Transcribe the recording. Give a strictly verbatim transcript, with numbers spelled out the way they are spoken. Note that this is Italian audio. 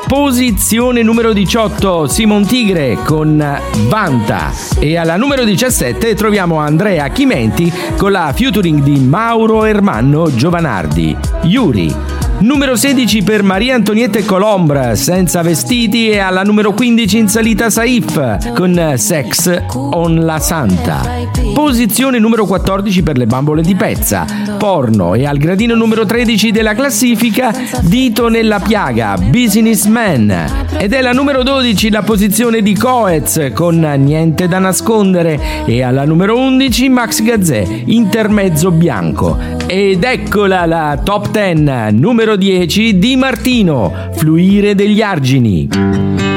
Posizione numero diciotto, Simon Tigre con Vanta. E alla numero diciassette troviamo Andrea Chimenti con la featuring di Mauro Ermanno Giovanardi, Yuri. Numero sedici per Maria Antonietta Colombra, Senza vestiti, e alla numero quindici in salita Saif con Sex on la Santa. Posizione numero quattordici per le Bambole di Pezza, Porno, e al gradino numero tredici della classifica Dito nella piaga, Businessman. Ed è la numero dodici la posizione di Coez con Niente da nascondere, e alla numero undici Max Gazzè, Intermezzo bianco. Ed eccola la top dieci, numero dieci Di Martino, Fluire degli argini.